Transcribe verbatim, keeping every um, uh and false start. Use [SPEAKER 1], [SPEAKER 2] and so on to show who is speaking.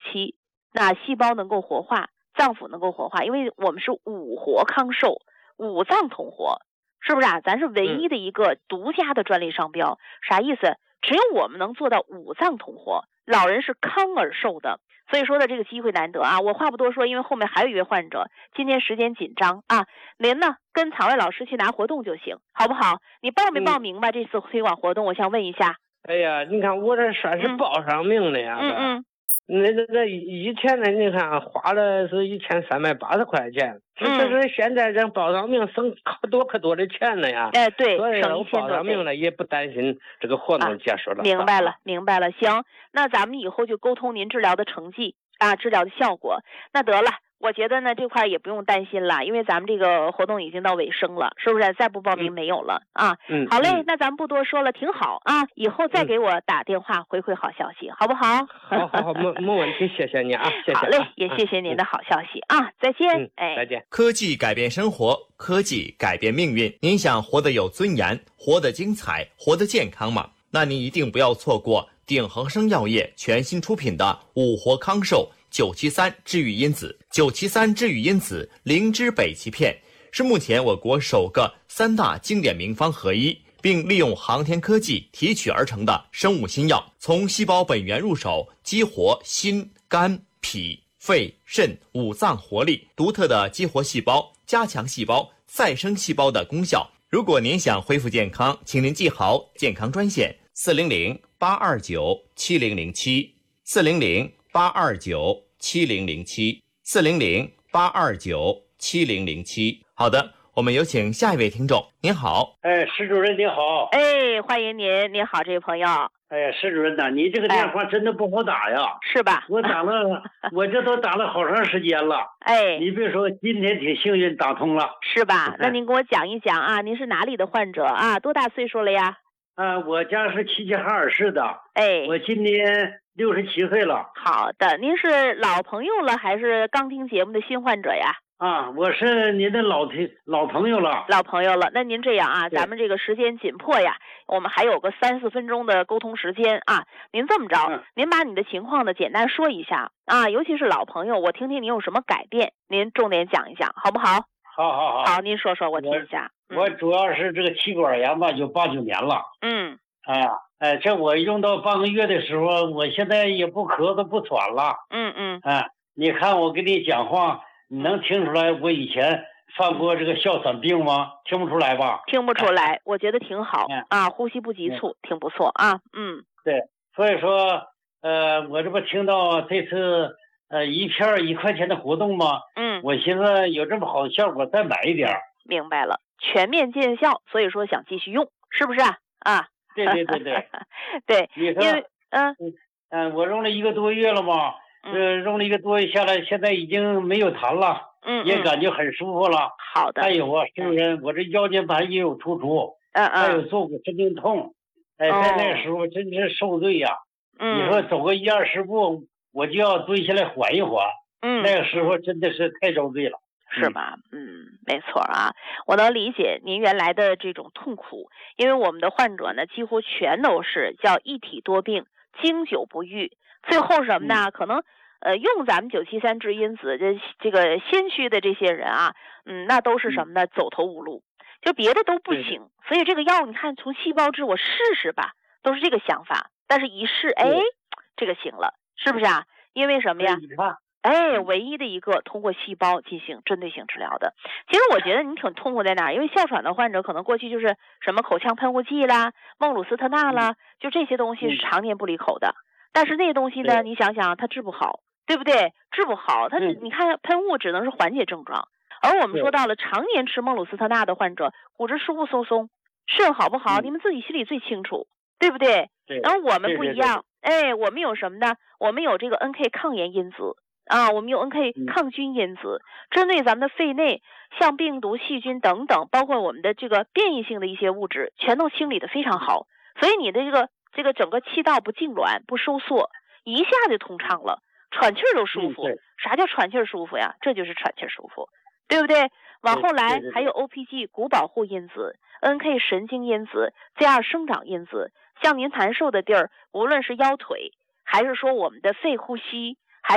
[SPEAKER 1] 期，那细胞能够活化，脏腑能够活化，因为我们是五活康寿，五脏同活，是不是啊？咱是唯一的一个独家的专利商标，嗯、啥意思？只有我们能做到五脏同活，老人是康而寿的。所以说的这个机会难得啊！我话不多说，因为后面还有一位患者，今天时间紧张啊，您呢跟曹卫老师去拿活动就行，好不好？你报没报名吧？嗯、这次推广活动，我想问一下。
[SPEAKER 2] 哎呀，你看我这算是报上名了呀。
[SPEAKER 1] 嗯嗯。
[SPEAKER 2] 那那那以前呢，你看花了是一千三百八十块钱，这这是现在人报上名省可多可多的钱了呀。
[SPEAKER 1] 哎，对，
[SPEAKER 2] 所以
[SPEAKER 1] 省
[SPEAKER 2] 我报上名了也不担心这个活动结束了。
[SPEAKER 1] 啊、明白了，明白了。行，那咱们以后就沟通您治疗的成绩啊，治疗的效果。那得了。我觉得呢，这块也不用担心了，因为咱们这个活动已经到尾声了，是不是？再不报名没有了、嗯、啊。
[SPEAKER 2] 嗯，
[SPEAKER 1] 好嘞，
[SPEAKER 2] 嗯
[SPEAKER 1] 那咱们不多说了，挺好啊。以后再给我打电话回馈好消息，好不好？
[SPEAKER 2] 好好好，没没问题，谢谢你啊，谢谢。
[SPEAKER 1] 好嘞，也谢谢您的好消息、嗯、啊，再见。
[SPEAKER 2] 嗯，哎，再见。
[SPEAKER 3] 科技改变生活，科技改变命运。您想活得有尊严，活得精彩，活得健康吗？那您一定不要错过鼎恒生药业全新出品的五活康寿九七三治愈因子。九七三治愈因子灵芝北芪片是目前我国首个三大经典名方合一，并利用航天科技提取而成的生物新药，从细胞本源入手，激活心、肝、脾、肺、肾五脏活力，独特的激活细胞、加强细胞、再生细胞的功效。如果您想恢复健康，请您记好健康专线四零零八二九七零零七四零零八二九七零零七四零零八二九七零零七。好的，我们有请下一位听众。您好。
[SPEAKER 4] 哎，石主任你好。
[SPEAKER 1] 哎，欢迎您。您好，这位朋友。
[SPEAKER 4] 哎，石主任呐，你这个电话真的不好打呀。
[SPEAKER 1] 哎、是吧？
[SPEAKER 4] 我打了，我这都打了好长时间了。
[SPEAKER 1] 哎，
[SPEAKER 4] 你别说，今天挺幸运打通了。
[SPEAKER 1] 是吧？那您给我讲一讲啊，您是哪里的患者啊？多大岁数了呀？
[SPEAKER 4] 啊，我家是齐齐哈尔市的。
[SPEAKER 1] 哎，
[SPEAKER 4] 我今年六十七岁了。
[SPEAKER 1] 好的，您是老朋友了还是刚听节目的新患者呀？
[SPEAKER 4] 啊，我是您的老听老朋友了。
[SPEAKER 1] 老朋友了，那您这样啊，咱们这个时间紧迫呀，我们还有个三四分钟的沟通时间啊。您这么着，嗯、您把你的情况呢简单说一下啊，尤其是老朋友，我听听您有什么改变，您重点讲一讲，好不好？
[SPEAKER 4] 好好好。
[SPEAKER 1] 好，您说说我听一下。
[SPEAKER 4] 我, 我主要是这个气管炎吧，就八九年了。
[SPEAKER 1] 嗯。
[SPEAKER 4] 哎呀，哎，这我用到半个月的时候，我现在也不咳嗽不喘了。
[SPEAKER 1] 嗯嗯。
[SPEAKER 4] 哎，你看我跟你讲话。你能听出来我以前犯过这个哮喘病吗？听不出来吧？
[SPEAKER 1] 听不出来，哎、我觉得挺好、嗯、啊，呼吸不急促，嗯、挺不错啊。嗯，
[SPEAKER 4] 对，所以说，呃，我这不听到这次呃一片一块钱的活动吗？
[SPEAKER 1] 嗯，
[SPEAKER 4] 我寻思有这么好的效果，再买一点。
[SPEAKER 1] 明白了，全面见效，所以说想继续用，是不是啊？啊，
[SPEAKER 4] 对对对对，
[SPEAKER 1] 对，
[SPEAKER 4] 因
[SPEAKER 1] 为嗯
[SPEAKER 4] 嗯、呃，我用了一个多月了嘛。呃，用了一个多月下来，现在已经没有痰了，
[SPEAKER 1] 嗯，
[SPEAKER 4] 也感觉很舒服了。
[SPEAKER 1] 好的。
[SPEAKER 4] 还有啊，是不是？我这腰间盘也有突出，
[SPEAKER 1] 嗯嗯，
[SPEAKER 4] 还有坐骨神经痛，哎，在那时候真是受罪呀。
[SPEAKER 1] 嗯，
[SPEAKER 4] 你说走个一二十步，我就要蹲下来缓一缓。
[SPEAKER 1] 嗯，
[SPEAKER 4] 那个时候真的是太受罪了，
[SPEAKER 1] 是吧？嗯，没错啊，我能理解您原来的这种痛苦，因为我们的患者呢，几乎全都是叫一体多病，经久不愈。最后什么呢？嗯、可能呃用咱们九七三治因子这这个先驱的这些人啊，嗯，那都是什么呢？嗯、走投无路，就别的都不行。所以这个药你看，从细胞治我试试吧，都是这个想法。但是一试，哎，这个行了，是不是啊？因为什么呀？哎，唯一的一个通过细胞进行针对性治疗的。其实我觉得你挺痛苦在哪儿？因为哮喘的患者可能过去就是什么口腔喷雾剂啦、孟鲁司特钠啦，就这些东西是常年不离口的。但是那些东西呢，你想想它治不好，对不对？治不好，它你看喷雾只能是缓解症状，而我们说到了常年吃孟鲁司特钠的患者，骨质疏不疏松，肾好不好，你们自己心里最清楚，对不对？然后我们不一样，哎，我们有什么呢？我们有这个 N K 抗炎因子啊，我们有 N K 抗菌因子，针对咱们的肺内像病毒、细菌等等，包括我们的这个变异性的一些物质，全都清理得非常好，所以你的这个这个整个气道不痉挛不收缩，一下就通畅了，喘气儿都舒服。
[SPEAKER 4] 嗯、
[SPEAKER 1] 啥叫喘气儿舒服呀？这就是喘气儿舒服，对不对？往后来还有 O P G 骨保护因子、N K 神经因子、G 二生长因子，像您难受的地儿，无论是腰腿，还是说我们的肺呼吸，